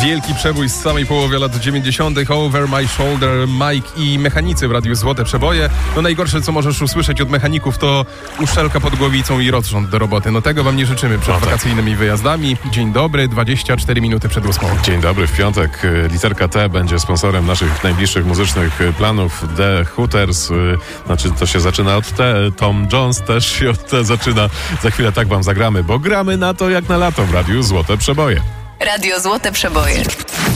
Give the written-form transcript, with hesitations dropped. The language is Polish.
Wielki przebój z samej połowy lat 90. Over My Shoulder, Mike i mechanicy w Radiu Złote Przeboje. No najgorsze, co możesz usłyszeć od mechaników, to uszczelka pod głowicą i rozrząd do roboty. No tego wam nie życzymy przed wakacyjnymi wyjazdami. Dzień dobry, 24 minuty przed 8. Dzień dobry, w piątek literka T będzie sponsorem naszych najbliższych muzycznych planów. The Hooters, znaczy to się zaczyna od T. Tom Jones też się od T zaczyna. Za chwilę tak wam zagramy, bo gramy na to jak na lato w Radiu Złote Przeboje. Radio Złote Przeboje.